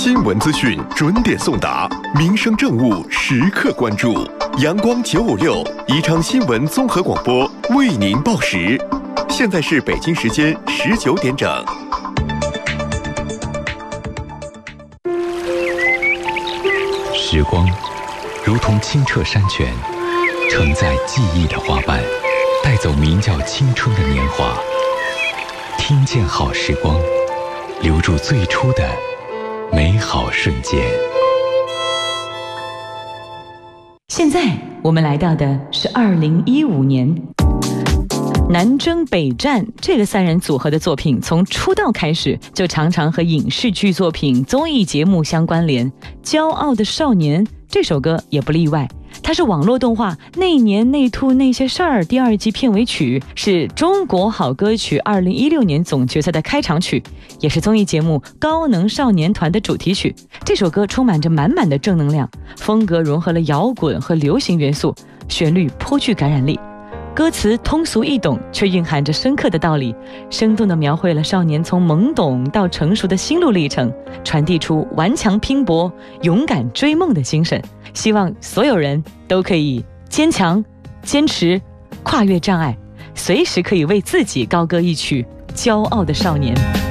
新闻资讯准点送达，民生政务时刻关注。阳光956宜昌新闻综合广播为您报时。现在是北京时间19点整。 时光如同清澈山泉，承载记忆的花瓣，带走名叫青春的年华。听见好时光，留住最初的美好瞬间。 现在我们来到的是2015年，南征北战这个3人组合的作品，从出道开始就常常和影视剧作品、综艺节目相关联。骄傲的少年这首歌也不例外，它是网络动画《那年那兔那些事儿》第2季片尾曲，是中国好歌曲2016年总决赛的开场曲，也是综艺节目《高能少年团》的主题曲。这首歌充满着满满的正能量，风格融合了摇滚和流行元素，旋律颇具感染力。歌词通俗易懂，却蕴含着深刻的道理，生动地描绘了少年从懵懂到成熟的心路历程，传递出顽强拼搏、勇敢追梦的精神。希望所有人都可以坚强、坚持、跨越障碍，随时可以为自己高歌一曲《骄傲的少年》。